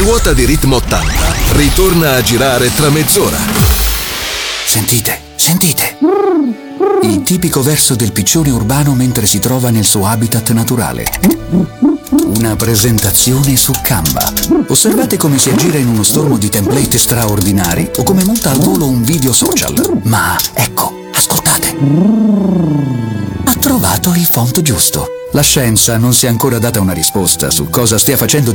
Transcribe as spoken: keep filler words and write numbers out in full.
ruota di Ritmo ottanta ritorna a girare tra mezz'ora. Sentite, sentite. Il tipico verso del piccione urbano mentre si trova nel suo habitat naturale. Una presentazione su Canva. Osservate come si aggira in uno stormo di template straordinari o come monta al volo un video social. Ma ecco, ascoltate. Ha trovato il font giusto. La scienza non si è ancora data una risposta su cosa stia facendo